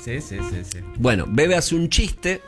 Sí. Bueno, Bebe hace un chiste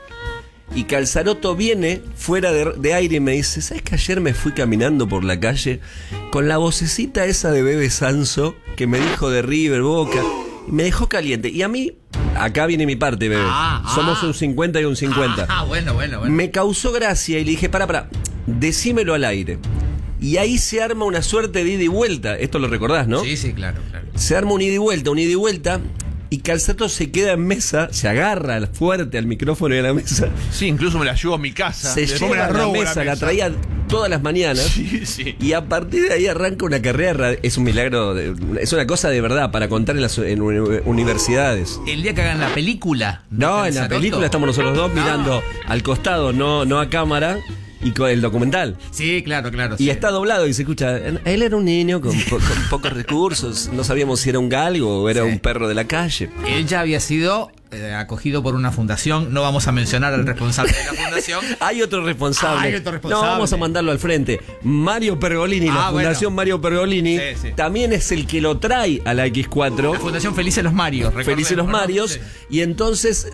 y Calzaroto viene fuera de aire y me dice: ¿sabes que ayer me fui caminando por la calle con la vocecita esa de Bebe Sanso que me dijo de River, Boca, y me dejó caliente? Y a mí, acá viene mi parte, Bebe. Somos un 50 y un 50. Bueno. Me causó gracia y le dije: para, decímelo al aire. Y ahí se arma una suerte de ida y vuelta. Esto lo recordás, ¿no? Sí, claro. Se arma un ida y vuelta. Y Calzaroto se queda en mesa, se agarra fuerte al micrófono y a la mesa. Sí, incluso me la llevo a mi casa. Se lleva a la mesa, la traía todas las mañanas. Sí. Y a partir de ahí arranca una carrera. Es un milagro, es una cosa de verdad para contar en universidades. El día que hagan la película. No, en la película estamos nosotros dos mirando al costado, no a cámara. Y con el documental. Sí, claro. Y está doblado y se escucha. Él era un niño con pocos recursos. No sabíamos si era un galgo o era un perro de la calle. Él ya había sido acogido por una fundación. No vamos a mencionar al responsable de la fundación. Hay otro responsable. No, vamos a mandarlo al frente. Mario Pergolini, la Fundación Mario Pergolini, también es el que lo trae a la X4. La Fundación Felices los Marios. Felices los Marios. Sí. Y entonces,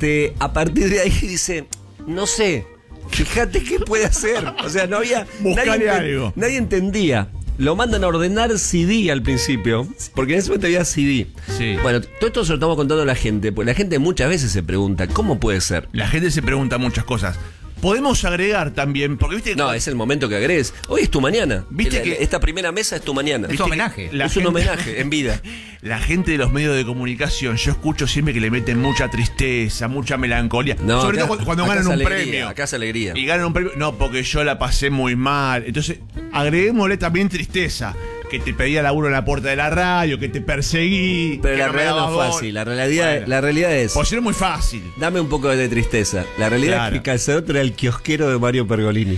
a partir de ahí dice: no sé. Fíjate qué puede hacer. O sea, no había. Nadie entendía. Lo mandan a ordenar CD al principio, porque en ese momento había CD. Sí. Bueno, todo esto se lo estamos contando a la gente, porque la gente muchas veces se pregunta: ¿cómo puede ser? La gente se pregunta muchas cosas. Podemos agregar también, porque viste. No, es el momento que agregues. Hoy es tu mañana. Viste que esta primera mesa es tu mañana. Es un homenaje. Un homenaje en vida. La gente de los medios de comunicación, yo escucho siempre que le meten mucha tristeza, mucha melancolía. No, sobre todo cuando ganan un premio. Acá es alegría. Y ganan un premio. No, porque yo la pasé muy mal. Entonces, agreguémosle también tristeza. Que te pedía laburo en la puerta de la radio, que te perseguí. Pero la realidad no es fácil. La realidad es. Por ser muy fácil. Dame un poco de tristeza. La realidad es que Calzaroto era el kiosquero de Mario Pergolini.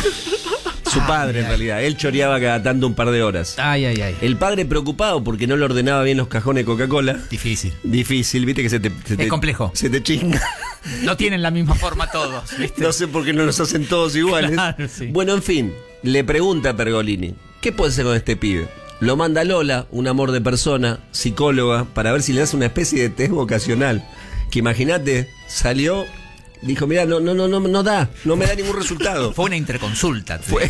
Su padre, en realidad. Él choreaba cada tanto un par de horas. Ay. El padre preocupado porque no le ordenaba bien los cajones de Coca-Cola. Difícil, viste que es complejo. Se te chinga. No tienen la misma forma todos, ¿viste? No sé por qué no los hacen todos iguales. Claro, sí. Bueno, en fin, le pregunta a Pergolini: ¿qué puede hacer con este pibe? Lo manda a Lola, un amor de persona, psicóloga, para ver si le hace una especie de test vocacional. Que imagínate, salió, dijo: mira, no me da ningún resultado. Fue una interconsulta. Claro.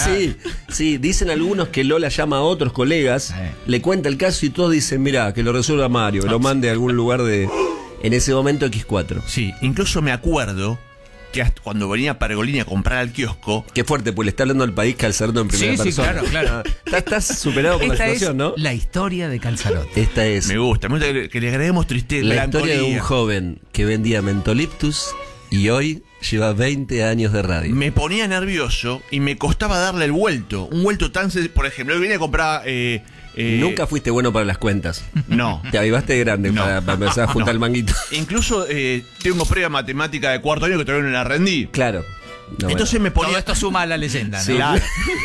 Sí, dicen algunos que Lola llama a otros colegas, le cuenta el caso y todos dicen: mira, que lo resuelva Mario, que lo mande a algún lugar en ese momento X4. Sí, incluso me acuerdo que hasta cuando venía Pergolini a comprar al kiosco. Qué fuerte, pues le está hablando al país Calzaroto en primera persona. Sí, claro. Estás superado por la situación, ¿no? La historia de Calzaroto. Esta es. Me gusta que le agreguemos tristeza. La historia de un joven que vendía mentoliptus y hoy lleva 20 años de radio. Me ponía nervioso y me costaba darle el vuelto. Un vuelto tan... Por ejemplo, él venía a comprar... Nunca fuiste bueno para las cuentas. No. Te avivaste de grande para empezar a juntar el manguito. Incluso tengo prueba matemática de cuarto año que todavía no la rendí. Claro. No, entonces me ponía... Todo esto suma a la leyenda, ¿no? Sí. Claro.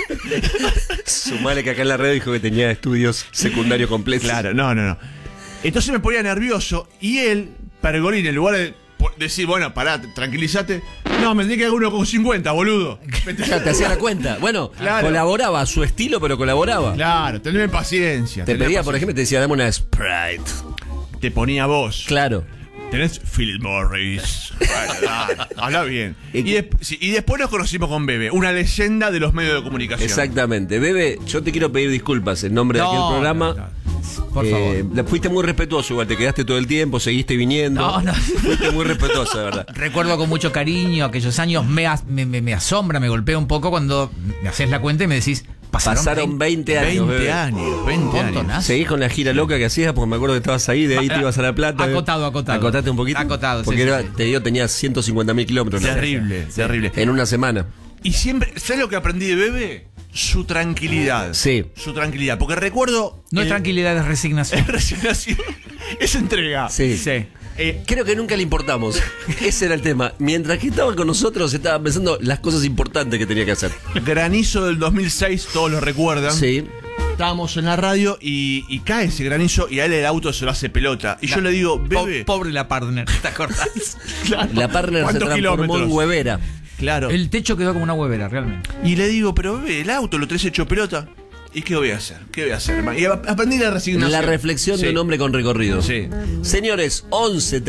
Sumale que acá en la red dijo que tenía estudios secundarios completos. Claro, no. Entonces me ponía nervioso y él, Pergolini, en lugar de decir: bueno, pará, tranquilízate. No, me tenía que dar 1,50, boludo. Te hacía la cuenta. Bueno, claro. Colaboraba a su estilo, pero colaboraba. Claro, teneme paciencia. Te pedía, por ejemplo, te decía: dame una Sprite. Te ponía voz. Claro. Tenés Philip Morris. Bueno, habla bien. Y después nos conocimos con Bebe, una leyenda de los medios de comunicación. Exactamente. Bebe, yo te quiero pedir disculpas en nombre de aquel programa. Por favor. Fuiste muy respetuoso, igual te quedaste todo el tiempo, seguiste viniendo. No. Fuiste muy respetuoso, de verdad. Recuerdo con mucho cariño aquellos años. Me asombra, me golpea un poco cuando me haces la cuenta y me decís: Pasaron 20 años. 20 años. Seguís con la gira loca que hacías, porque me acuerdo que estabas ahí, de ahí te ibas a La Plata. Acotado. Acotaste un poquito. Porque tenías 150.000 kilómetros. Terrible. En una semana. Y siempre, ¿sabes lo que aprendí de Bebe? Su tranquilidad. Sí. Su tranquilidad. Porque recuerdo... No es tranquilidad, es resignación. Es resignación. Es entrega. Sí. Creo que nunca le importamos. Ese era el tema. Mientras que estaba con nosotros, estaba pensando las cosas importantes que tenía que hacer. Granizo del 2006, todos lo recuerdan. Sí. Estábamos en la radio y cae ese granizo y a él el auto se lo hace pelota. Y yo le digo: Bebe. Pobre la partner, ¿te acordás? Claro. La partner se transformó en huevera. Claro. El techo quedó como una huevera, realmente. Y le digo: pero Bebe, el auto lo traes hecho pelota. ¿Y qué voy a hacer? Y aprendí la resignación. La reflexión de un hombre con recorrido. Sí. Señores, 11